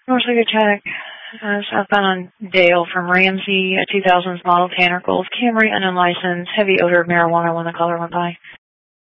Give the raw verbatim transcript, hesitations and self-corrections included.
North Lake Attack, uh, southbound on Dale from Ramsey, a two thousands model Tanner Gold Camry, unlicensed, heavy odor of marijuana when the caller went by.